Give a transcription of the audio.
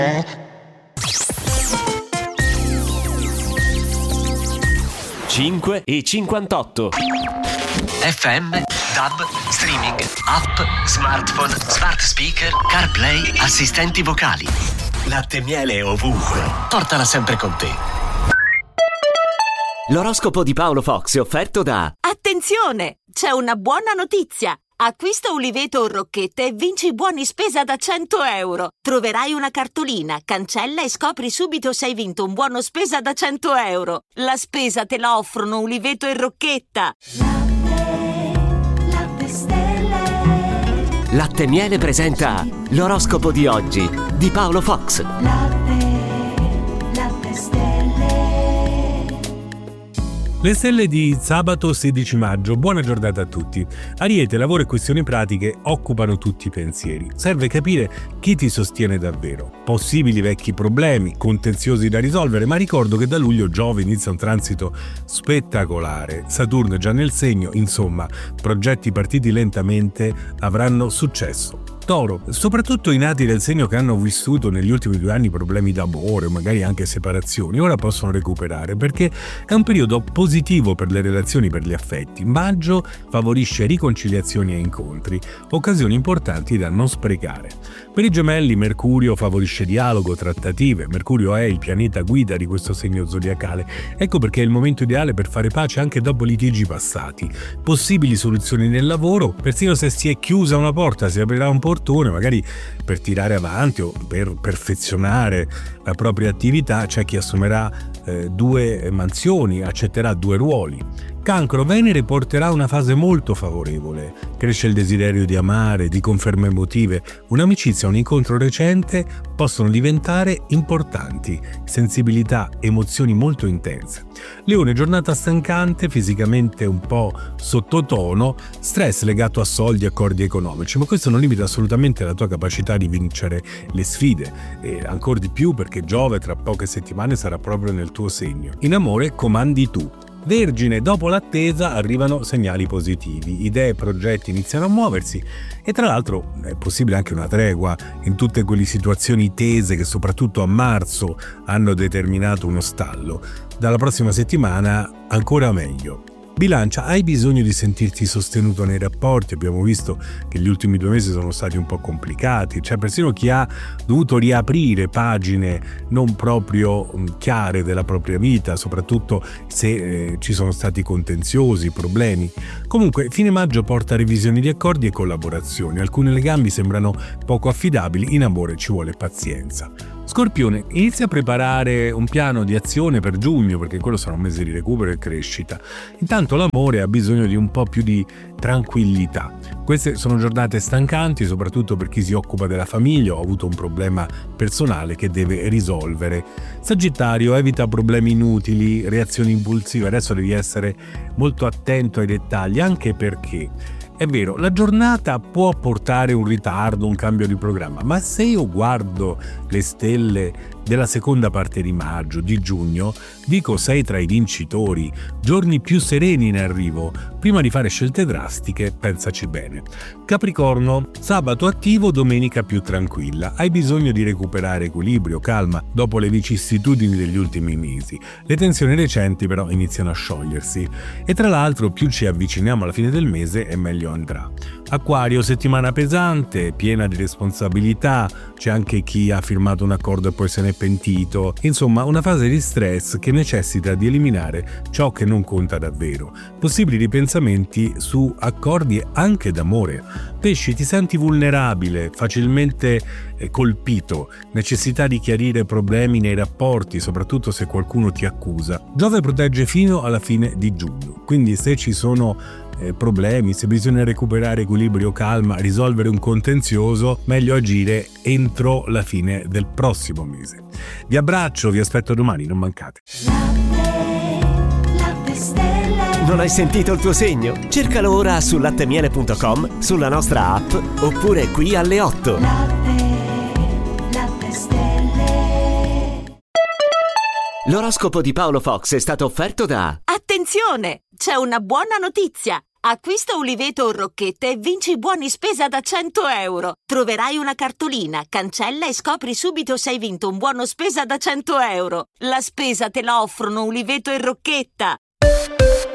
5:58. FM, DAB, streaming, app, smartphone, smart speaker, CarPlay, assistenti vocali. Latte miele ovunque. Portala sempre con te. L'oroscopo di Paolo Fox è offerto da... Attenzione! C'è una buona notizia! Acquista Uliveto o Rocchette e vinci buoni spesa da 100 euro. Troverai una cartolina, cancella e scopri subito se hai vinto un buono spesa da 100 euro. La spesa te la offrono Uliveto e Rocchetta. Latte stelle. Latte Miele presenta l'oroscopo di oggi di Paolo Fox. Latte stelle. Le stelle di sabato 16 maggio, buona giornata a tutti. Ariete, lavoro e questioni pratiche occupano tutti i pensieri. Serve capire chi ti sostiene davvero. Possibili vecchi problemi, contenziosi da risolvere, ma ricordo che da luglio Giove inizia un transito spettacolare. Saturno è già nel segno, insomma, progetti partiti lentamente avranno successo. Toro, soprattutto i nati del segno che hanno vissuto negli ultimi 2 anni problemi d'amore o magari anche separazioni, ora possono recuperare perché è un periodo positivo per le relazioni, per gli affetti. Maggio favorisce riconciliazioni e incontri, occasioni importanti da non sprecare. Per i Gemelli Mercurio favorisce dialogo, trattative. Mercurio è il pianeta guida di questo segno zodiacale. Ecco perché è il momento ideale per fare pace anche dopo litigi passati. Possibili soluzioni nel lavoro, persino se si è chiusa una porta si aprirà un portone, magari per tirare avanti o per perfezionare la propria attività. C'è chi assumerà 2 mansioni, accetterà 2 ruoli. Cancro, Venere porterà una fase molto favorevole. Cresce il desiderio di amare, di conferme emotive. Un'amicizia, un incontro recente possono diventare importanti. Sensibilità, emozioni molto intense. Leone, giornata stancante, fisicamente un po' sottotono, stress legato a soldi e accordi economici, ma questo non limita assolutamente la tua capacità di vincere le sfide, e ancora di più perché Giove tra poche settimane sarà proprio nel tuo segno. In amore comandi tu. Vergine, dopo l'attesa arrivano segnali positivi, idee e progetti iniziano a muoversi e tra l'altro è possibile anche una tregua in tutte quelle situazioni tese che soprattutto a marzo hanno determinato uno stallo. Dalla prossima settimana ancora meglio. Bilancia, hai bisogno di sentirti sostenuto nei rapporti. Abbiamo visto che gli ultimi 2 mesi sono stati un po' complicati, c'è persino chi ha dovuto riaprire pagine non proprio chiare della propria vita, soprattutto se ci sono stati contenziosi, problemi. Comunque fine maggio porta a revisioni di accordi e collaborazioni, alcuni legami sembrano poco affidabili, in amore ci vuole pazienza. Scorpione, inizia a preparare un piano di azione per giugno perché quello sarà un mese di recupero e crescita. Intanto l'amore ha bisogno di un po' più di tranquillità. Queste sono giornate stancanti, soprattutto per chi si occupa della famiglia o ha avuto un problema personale che deve risolvere. Sagittario, evita problemi inutili, reazioni impulsive. Adesso devi essere molto attento ai dettagli, anche perché è vero, la giornata può portare un ritardo, un cambio di programma, ma se io guardo le stelle della seconda parte di maggio, di giugno, dico sei tra i vincitori, giorni più sereni in arrivo. Prima di fare scelte drastiche, pensaci bene. Capricorno, sabato attivo, domenica più tranquilla. Hai bisogno di recuperare equilibrio, calma, dopo le vicissitudini degli ultimi mesi. Le tensioni recenti però iniziano a sciogliersi. E tra l'altro più ci avviciniamo alla fine del mese e meglio andrà. Acquario, settimana pesante, piena di responsabilità, c'è anche chi ha firmato un accordo e poi se n'è pentito. Insomma, una fase di stress che necessita di eliminare ciò che non conta davvero. Possibili ripensamenti su accordi anche d'amore. Pesci, ti senti vulnerabile, facilmente colpito, necessità di chiarire problemi nei rapporti, soprattutto se qualcuno ti accusa. Giove protegge fino alla fine di giugno, quindi se ci sono problemi, se bisogna recuperare equilibrio, calma, risolvere un contenzioso, meglio agire entro la fine del prossimo mese. Vi abbraccio, vi aspetto domani, non mancate. Latte stelle. Non hai sentito il tuo segno? Cercalo ora su lattemiele.com, sulla nostra app oppure qui alle 8. Latte stelle. L'oroscopo di Paolo Fox è stato offerto da... Attenzione! C'è una buona notizia! Acquista uliveto o rocchette e vinci buoni spesa da 100 euro. Troverai una cartolina, cancella e scopri subito se hai vinto un buono spesa da 100 euro. La spesa te la offrono Uliveto e Rocchetta.